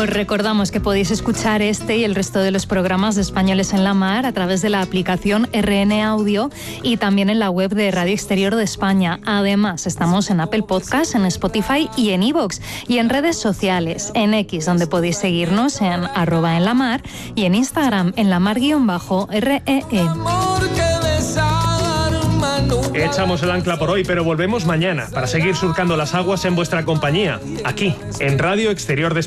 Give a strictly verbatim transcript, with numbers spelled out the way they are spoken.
Os recordamos que podéis escuchar este y el resto de los programas de Españoles en la Mar a través de la aplicación R N Audio y también en la web de Radio Exterior de España. Además, estamos en Apple Podcast, en Spotify y en iVoox, y en redes sociales, en X, donde podéis seguirnos en arroba en la mar, y en Instagram en la mar-R E E. Echamos el ancla por hoy, pero volvemos mañana para seguir surcando las aguas en vuestra compañía, aquí, en Radio Exterior de España.